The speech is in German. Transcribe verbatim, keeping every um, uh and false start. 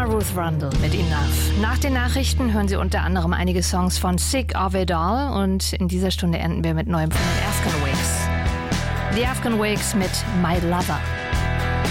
mal Ruth Rundle mit Enough. Nach den Nachrichten hören Sie unter anderem einige Songs von Sick of It All und in dieser Stunde enden wir mit neuem von den Afghan Wigs. Die Afghan Wigs mit My Lover.